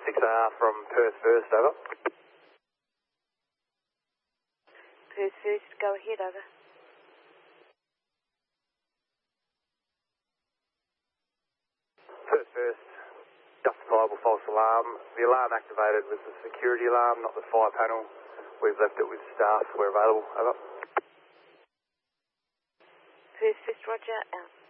6AR from Perth First, over. Perth First, go ahead, over. Perth First, justifiable false alarm. The alarm activated was the security alarm, not the fire panel. We've left it with staff. We're available, over. Perth First, roger, out.